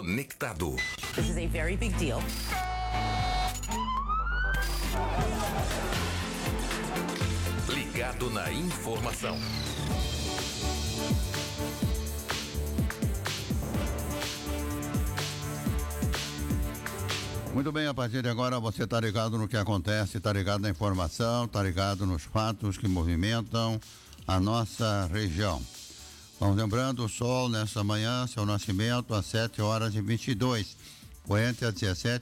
Conectado. This is a very big deal. Ligado na informação. Muito bem, a partir de agora você está ligado no que acontece, está ligado na informação, está ligado nos fatos que movimentam a nossa região. Vamos lembrando, o sol nesta manhã, seu nascimento às 7h22, poente às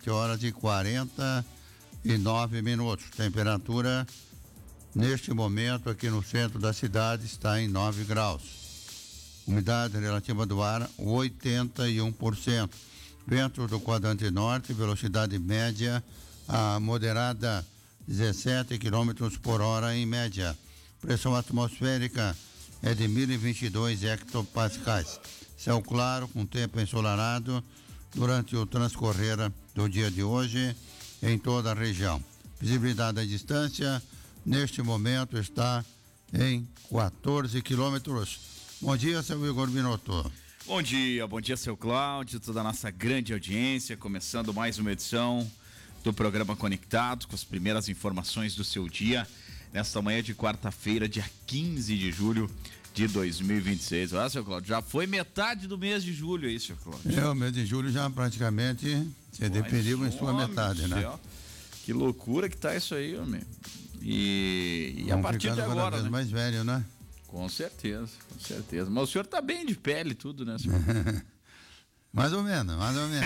17h49. Temperatura neste momento aqui no centro da cidade está em 9 graus. Umidade relativa do ar 81%. Vento do quadrante norte, velocidade média a moderada 17 km por hora em média. Pressão atmosférica é de 1022 hectopascais. Céu claro com tempo ensolarado durante o transcorrer do dia de hoje em toda a região. Visibilidade à distância neste momento está em 14 quilômetros. Bom dia, seu Igor Binotto. Bom dia, seu Cláudio, toda a nossa grande audiência, começando mais uma edição do programa Conectado, com as primeiras informações do seu dia, nesta manhã de quarta-feira, dia 15 de julho de 2026. Olha, seu Cláudio, já foi metade do mês de julho aí, seu Cláudio. O mês de julho já praticamente se definiu em sua metade, né? Que loucura que tá isso aí, homem. E a partir de agora, cada vez mais velho, né? Com certeza. Mas o senhor tá bem de pele e tudo, né, senhor? mais ou menos.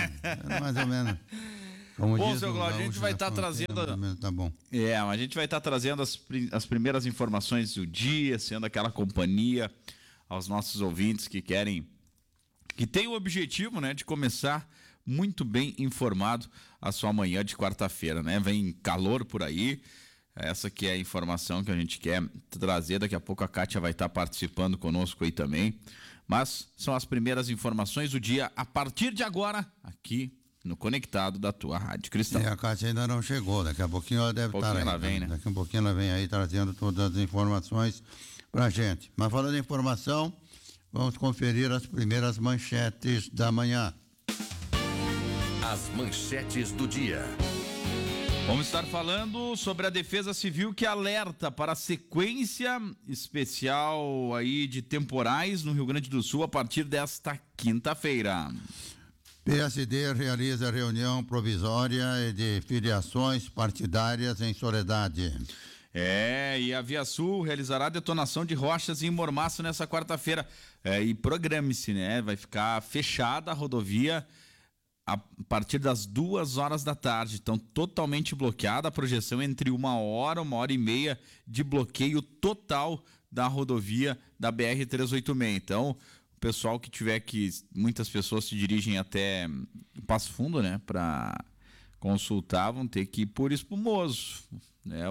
Como bom, diz seu Cláudio, a gente vai estar trazendo... Tá bom. A gente vai estar trazendo as primeiras informações do dia, sendo aquela companhia aos nossos ouvintes que tem o objetivo, né, de começar muito bem informado a sua manhã de quarta-feira, né? Vem calor por aí. Essa que é a informação que a gente quer trazer. Daqui a pouco a Kátia vai estar participando conosco aí também. Mas são as primeiras informações do dia a partir de agora, aqui no Conectado da tua Rádio Cristã. A Kátia ainda não chegou, daqui a pouquinho ela deve estar aí. Ela vem, né? Daqui a pouquinho ela vem aí trazendo todas as informações pra gente. Mas falando em informação, vamos conferir as primeiras manchetes da manhã. As manchetes do dia. Vamos estar falando sobre a Defesa Civil que alerta para a sequência especial aí de temporais no Rio Grande do Sul a partir desta quinta-feira. PSD realiza reunião provisória de filiações partidárias em Soledade. E a Via Sul realizará detonação de rochas em Mormaço nessa quarta-feira. E programe-se, né? Vai ficar fechada a rodovia a partir das 2h da tarde, então totalmente bloqueada, a projeção entre 1 hora e meia de bloqueio total da rodovia da BR-386. Então, o pessoal que muitas pessoas se dirigem até Passo Fundo, né, para consultar, vão ter que ir por Espumoso, né,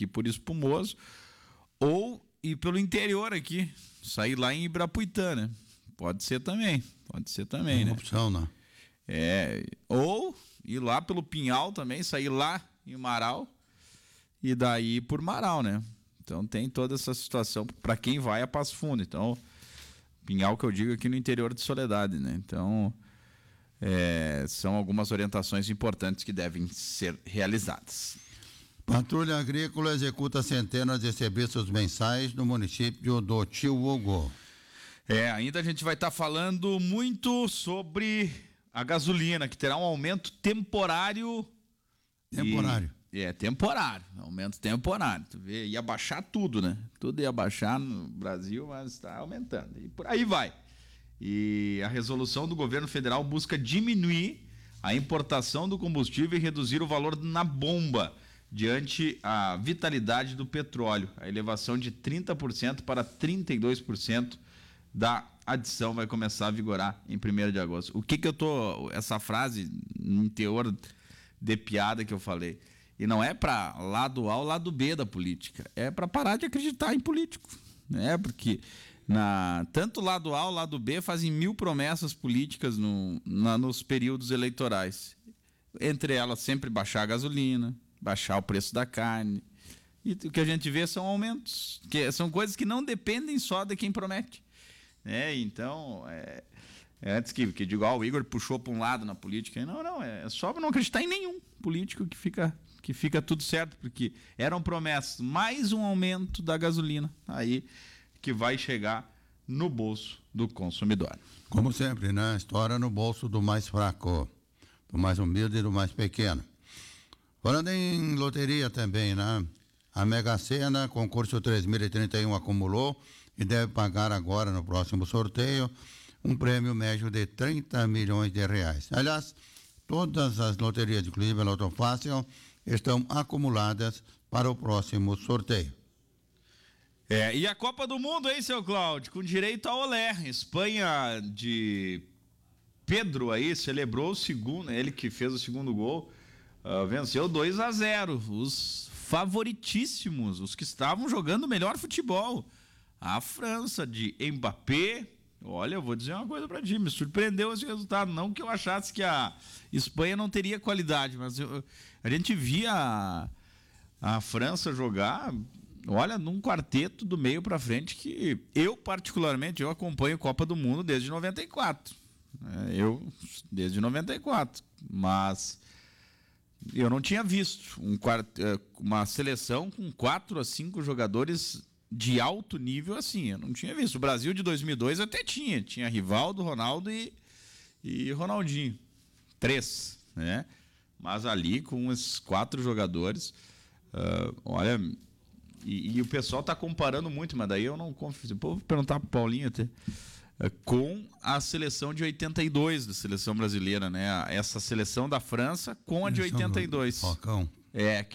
ou ir pelo interior aqui, sair lá em Ibrapuitã, né, pode ser também, Uma né. opção, né? Ou ir lá pelo Pinhal também, sair lá em Marau e daí por Marau, né? Então tem toda essa situação para quem vai a Passo Fundo. Então, Pinhal que eu digo aqui no interior de Soledade, né? Então, são algumas orientações importantes que devem ser realizadas. Patrulha Agrícola executa centenas de serviços mensais no município do Tio Hugo. Ainda a gente vai estar falando muito sobre a gasolina, que terá um aumento temporário. Temporário. Aumento temporário. Tu vê, ia baixar tudo, né? Tudo ia baixar no Brasil, mas está aumentando. E por aí vai. E a resolução do governo federal busca diminuir a importação do combustível e reduzir o valor na bomba, diante a vitalidade do petróleo. A elevação de 30% para 32% da adição vai começar a vigorar em 1º de agosto. O que essa frase em teor de piada que eu falei, e não é para lado A ou lado B da política, é para parar de acreditar em político, né? Porque tanto lado A ou lado B fazem 1000 promessas políticas nos períodos eleitorais, entre elas sempre baixar a gasolina, baixar o preço da carne, e o que a gente vê são aumentos, que são coisas que não dependem só de quem promete. Então, Antes que digo, o Igor puxou para um lado na política. Não, é só não acreditar em nenhum político que fica tudo certo, porque eram promessas. Mais um aumento da gasolina aí que vai chegar no bolso do consumidor. Como sempre, né? Estoura no bolso do mais fraco, do mais humilde e do mais pequeno. Falando em loteria também, né? A Mega Sena, concurso 3031, acumulou e deve pagar agora, no próximo sorteio, um prêmio médio de 30 milhões de reais. Aliás, todas as loterias, inclusive a Loto Fácil, estão acumuladas para o próximo sorteio. E a Copa do Mundo, hein, seu Cláudio? Com direito a olé. Espanha de Pedro aí celebrou o segundo, ele que fez o segundo gol, venceu 2-0. Os favoritíssimos, os que estavam jogando o melhor futebol. A França de Mbappé. Olha, eu vou dizer uma coisa pra ti, me surpreendeu esse resultado. Não que eu achasse que a Espanha não teria qualidade, mas a gente via a França jogar, olha, num quarteto do meio pra frente que eu, particularmente, eu acompanho Copa do Mundo desde 94. Desde 94. Mas eu não tinha visto uma seleção com 4 a 5 jogadores de alto nível assim, eu não tinha visto. O Brasil de 2002 até tinha Rivaldo, Ronaldo e Ronaldinho, 3, né? Mas ali com esses 4 jogadores, olha, e o pessoal tá comparando muito, mas daí eu não confio. Vou perguntar pro Paulinho até, com a seleção de 82 da seleção brasileira, né? Essa seleção da França com a de 82. Falcão. Que